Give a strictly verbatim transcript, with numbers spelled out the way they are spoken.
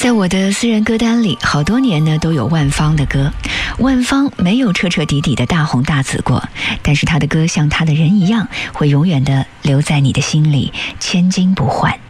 在我的私人歌单里，好多年呢都有万芳的歌。万芳没有彻彻底底的大红大紫过，但是她的歌像她的人一样，会永远的留在你的心里，千金不换。